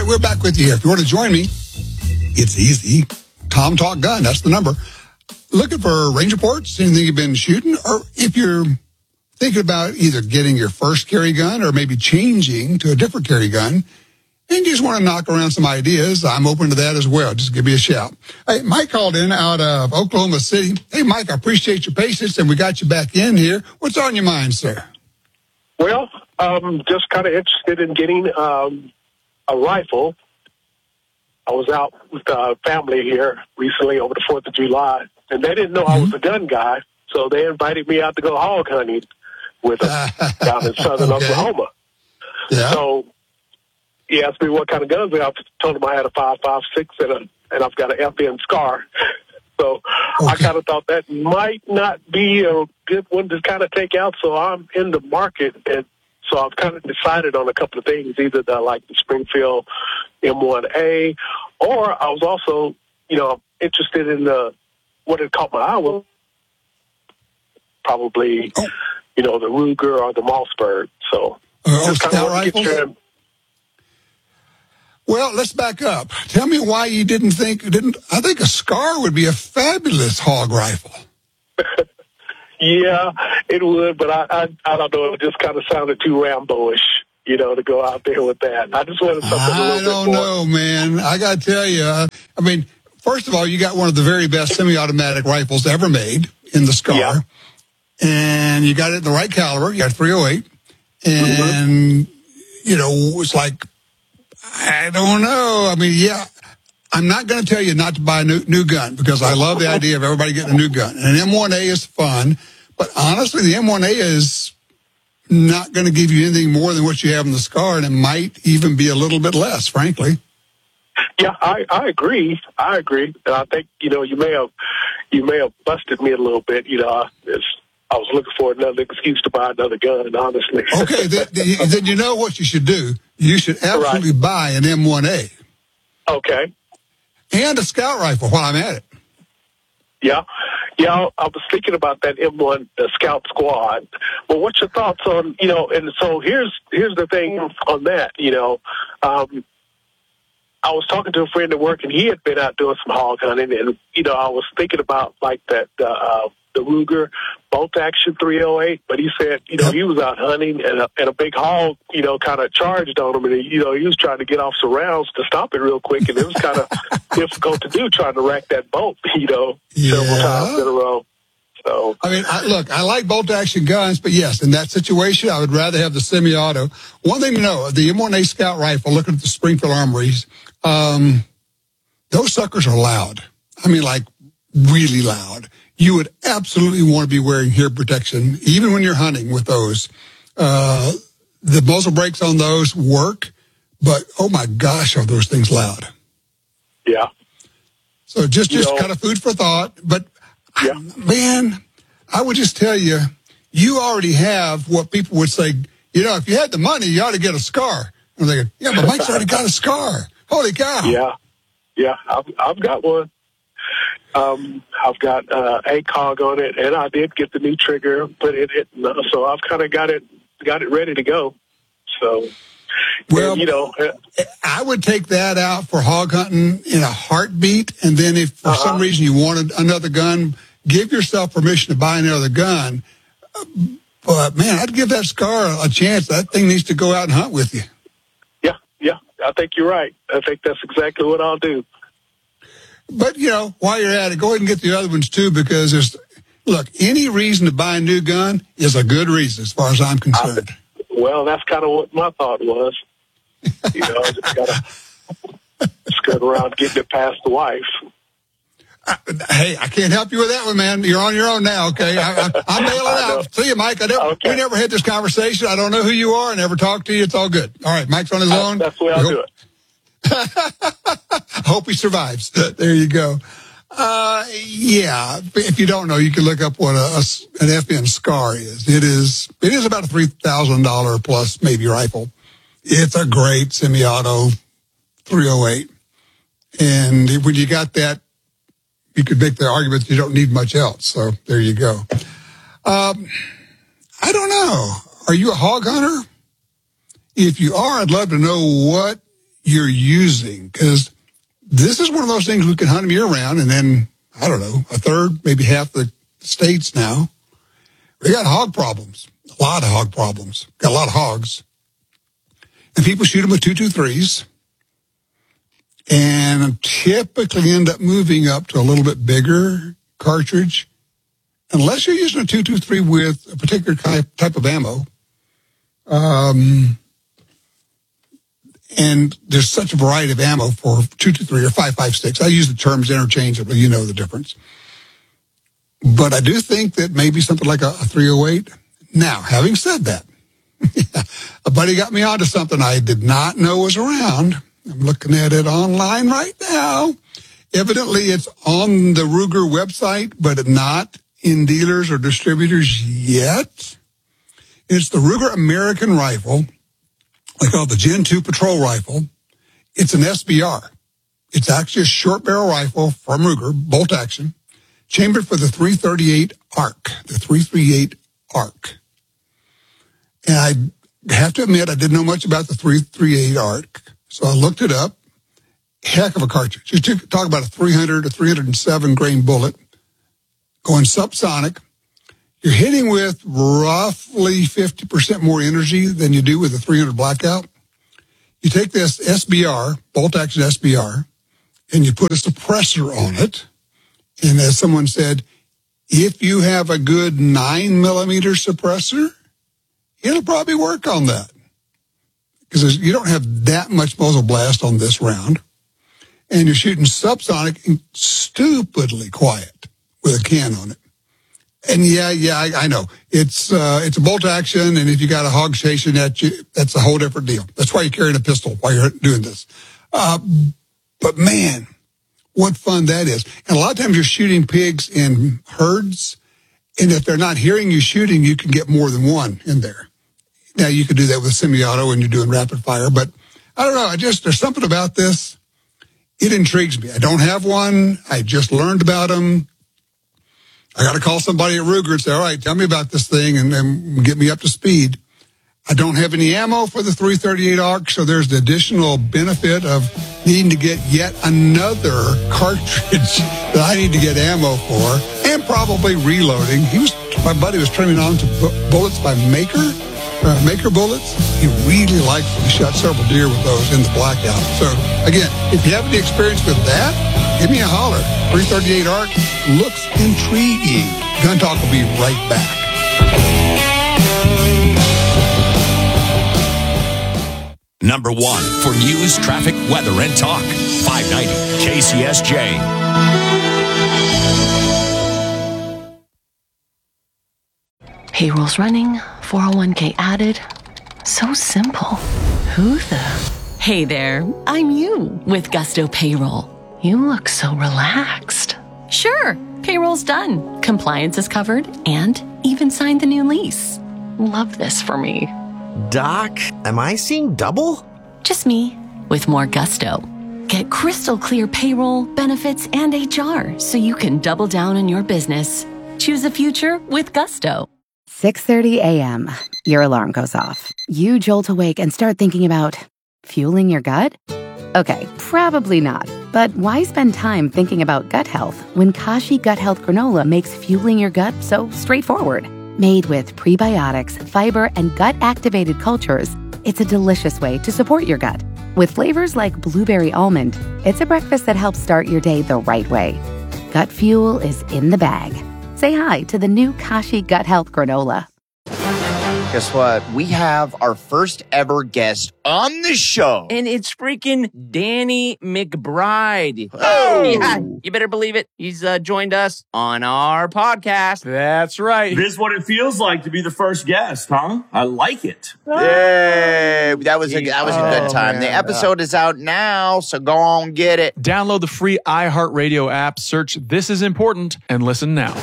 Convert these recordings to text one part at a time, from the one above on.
right, we're back with you here. If you want to join me, it's easy. Tom Talk Gun, that's the number. Looking for range reports, anything you've been shooting, or if you're thinking about either getting your first carry gun or maybe changing to a different carry gun, and you just want to knock around some ideas, I'm open to that as well. Just give me a shout. Hey, Mike called in out of Oklahoma City. Hey, Mike, I appreciate your patience, and we got you back in here. What's on your mind, sir? Well, just kind of interested in getting a rifle. I was out with the family here recently over the 4th of July, and they didn't know I was a gun guy, so they invited me out to go hog hunting with them down in southern Oklahoma. Yeah. So he asked me what kind of guns I have. I told him I had a 5.56 and I've got an FN Scar. So I kind of thought that might not be a good one to kind of take out, so I'm in the market, and so I've kind of decided on a couple of things, either the Springfield M1A, or I was also, interested in what had caught my eye was probably, the Ruger or the Mossberg. So just kind of want to get your... Well, let's back up. Tell me why you didn't think I think a Scar would be a fabulous hog rifle. Yeah, it would, but I don't know. It just kind of sounded too Rambo-ish, to go out there with that. I just wanted something a little bit more. I don't know, man. I got to tell you, first of all, you got one of the very best semi-automatic rifles ever made in the Scar. Yeah. And you got it in the right caliber. You got 308. And, it's like, I don't know. I'm not going to tell you not to buy a new gun because I love the idea of everybody getting a new gun. And an M1A is fun, but honestly, the M1A is not going to give you anything more than what you have in the Scar, and it might even be a little bit less, frankly. Yeah, I agree. And I think, you may have busted me a little bit. I was looking for another excuse to buy another gun, honestly. Okay, then you know what you should do. You should absolutely buy an M1A. Okay. And a scout rifle while I'm at it. Yeah, I was thinking about that M1 Scout Squad. Well, what's your thoughts on, and so here's the thing on that, I was talking to a friend at work, and he had been out doing some hog hunting, and, I was thinking about, the Ruger bolt-action 308, but he said, he was out hunting, and a big hog, kind of charged on him, and, he was trying to get off some rounds to stop it real quick, and it was kind of difficult to do, trying to rack that bolt, several times in a row. So, I like bolt-action guns, but yes, in that situation, I would rather have the semi-auto. One thing to know, the M1A Scout rifle, looking at the Springfield Armories, those suckers are loud. Really loud. You would absolutely want to be wearing hear protection, even when you're hunting with those. The muzzle brakes on those work, but oh my gosh, are those things loud. Yeah. So just kind of food for thought. But, man, I would just tell you, you already have what people would say, if you had the money, you ought to get a Scar. I'm thinking, but Mike's already got a Scar. Holy cow. Yeah, I've got one. I've got ACOG on it, and I did get the new trigger, put it in, so I've kind of got it ready to go. So, well, I would take that out for hog hunting in a heartbeat, and then if for some reason you wanted another gun, give yourself permission to buy another gun. But man, I'd give that Scar a chance. That thing needs to go out and hunt with you. Yeah, I think you're right. I think that's exactly what I'll do. But, while you're at it, go ahead and get the other ones, too, because any reason to buy a new gun is a good reason, as far as I'm concerned. Well, that's kind of what my thought was. Just got to skirt around getting it past the wife. Hey, I can't help you with that one, man. You're on your own now, okay? I'm bailing out. See you, Mike. We never had this conversation. I don't know who you are. I never talked to you. It's all good. All right, Mike's on his own. That's the way I'll do it. Hope he survives. There you go. If you don't know, you can look up what an FN Scar is. It is about a $3,000 plus maybe rifle. It's a great semi-auto 308. And when you got that, you could make the argument that you don't need much else. So there you go. I don't know. Are you a hog hunter? If you are, I'd love to know what you're using, because this is one of those things we can hunt them year round, and then, I don't know, a third, maybe half the states now, we got hog problems, a lot of hog problems, got a lot of hogs, and people shoot them with 223s, and typically end up moving up to a little bit bigger cartridge, unless you're using a 223 with a particular type of ammo. And there's such a variety of ammo for 223 or 5.56. I use the terms interchangeably. You know the difference. But I do think that maybe something like a 308. Now, having said that, a buddy got me onto something I did not know was around. I'm looking at it online right now. Evidently, it's on the Ruger website, but not in dealers or distributors yet. It's the Ruger American Rifle. They call it the Gen 2 Patrol Rifle. It's an SBR. It's actually a short barrel rifle from Ruger, bolt action, chambered for the 338 ARC, the 338 ARC. And I have to admit, I didn't know much about the 338 ARC, so I looked it up. Heck of a cartridge. You talk about a 300 to 307 grain bullet going subsonic. You're hitting with roughly 50% more energy than you do with a 300 Blackout. You take this SBR, bolt action SBR, and you put a suppressor on it. And as someone said, if you have a good 9mm suppressor, it'll probably work on that. Because you don't have that much muzzle blast on this round. And you're shooting subsonic and stupidly quiet with a can on it. And yeah, I know. It's a bolt action, and if you got a hog chasing at you, that's a whole different deal. That's why you're carrying a pistol while you're doing this. But man, what fun that is. And a lot of times you're shooting pigs in herds, and if they're not hearing you shooting, you can get more than one in there. Now, you could do that with semi-auto when you're doing rapid fire, but I don't know. There's something about this. It intrigues me. I don't have one. I just learned about them. I got to call somebody at Ruger and say, all right, tell me about this thing and then get me up to speed. I don't have any ammo for the 338 ARC, so there's the additional benefit of needing to get yet another cartridge that I need to get ammo for, and probably reloading. My buddy was trimming on to bullets by Maker bullets. He really liked them. He shot several deer with those in the Blackout. So, again, if you have any experience with that, give me a holler. 338 ARC looks intriguing. Gun Talk will be right back. Number one for news, traffic, weather, and talk. 590 KCSJ. Payroll's running, 401k added. So simple. Who the? Hey there, I'm you with Gusto Payroll. You look so relaxed. Sure, payroll's done. Compliance is covered and even signed the new lease. Love this for me. Doc, am I seeing double? Just me with more Gusto. Get crystal clear payroll, benefits, and HR so you can double down on your business. Choose the future with Gusto. 6:30 a.m. Your alarm goes off. You jolt awake and start thinking about fueling your gut? Okay, probably not. But why spend time thinking about gut health when Kashi Gut Health Granola makes fueling your gut so straightforward? Made with prebiotics, fiber, and gut-activated cultures, it's a delicious way to support your gut. With flavors like blueberry almond, it's a breakfast that helps start your day the right way. Gut fuel is in the bag. Say hi to the new Kashi Gut Health Granola. Guess what? We have our first ever guest on the show. And it's freaking Danny McBride. Oh! Yeah, you better believe it. He's joined us on our podcast. That's right. This is what it feels like to be the first guest, huh? I like it. Yay! That was a good time. Man. The episode is out now, so go on, get it. Download the free iHeartRadio app, search This Is Important, and listen now.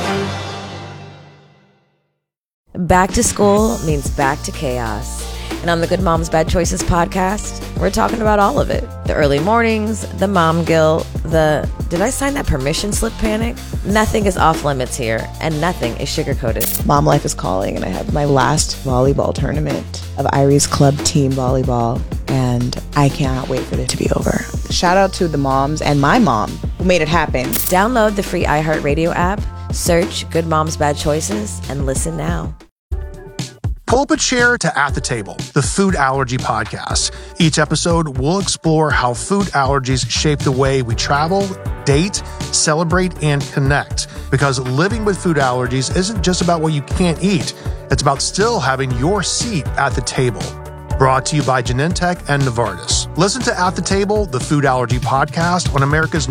Back to school means back to chaos. And on the Good Moms Bad Choices podcast, we're talking about all of it. The early mornings, the mom guilt, the did I sign that permission slip panic? Nothing is off limits here, and nothing is sugar-coated. Mom life is calling, and I have my last volleyball tournament of Irie's club team volleyball. and I cannot wait for it to be over. Shout out to the moms and my mom who made it happen. Download the free iHeartRadio app, search Good Moms Bad Choices, and listen now. Pull up a chair to At the Table, the food allergy podcast. Each episode, we'll explore how food allergies shape the way we travel, date, celebrate, and connect. Because living with food allergies isn't just about what you can't eat. It's about still having your seat at the table. Brought to you by Genentech and Novartis. Listen to At the Table, the food allergy podcast on America's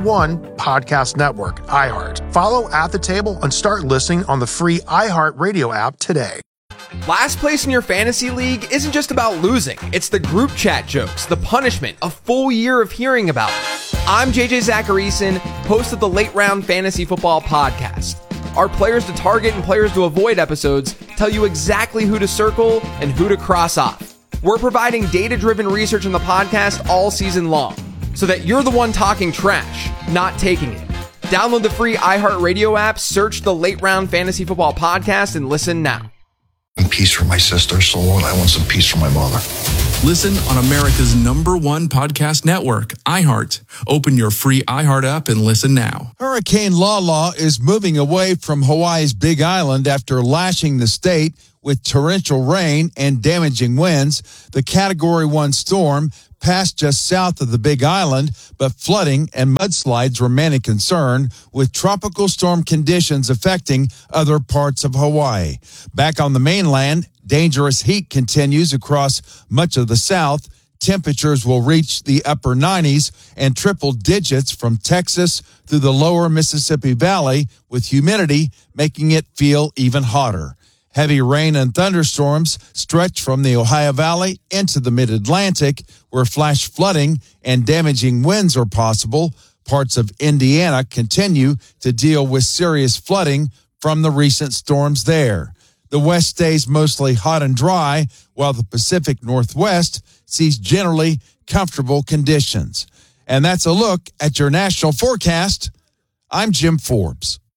#1 podcast network, iHeart. Follow At the Table and start listening on the free iHeartRadio app today. Last place in your fantasy league isn't just about losing. It's the group chat jokes, the punishment, a full year of hearing about it. I'm JJ Zacharyson, host of the Late Round Fantasy Football Podcast. Our players to target and players to avoid episodes tell you exactly who to circle and who to cross off. We're providing data-driven research in the podcast all season long, so that you're the one talking trash, not taking it. Download the free iHeartRadio app, search the Late Round Fantasy Football Podcast, and listen now. Peace for my sister, so I want some peace for my mother. Listen on America's #1 podcast network, iHeart. Open your free iHeart app and listen now. Hurricane Lala is moving away from Hawaii's Big Island after lashing the state with torrential rain and damaging winds. The Category 1 storm passed just south of the Big Island, but flooding and mudslides remain a concern, with tropical storm conditions affecting other parts of Hawaii. Back on the mainland, dangerous heat continues across much of the south. Temperatures will reach the upper 90s and triple digits from Texas through the lower Mississippi Valley, with humidity making it feel even hotter. Heavy rain and thunderstorms stretch from the Ohio Valley into the mid-Atlantic, where flash flooding and damaging winds are possible. Parts of Indiana continue to deal with serious flooding from the recent storms there. The West stays mostly hot and dry, while the Pacific Northwest sees generally comfortable conditions. And that's a look at your national forecast. I'm Jim Forbes.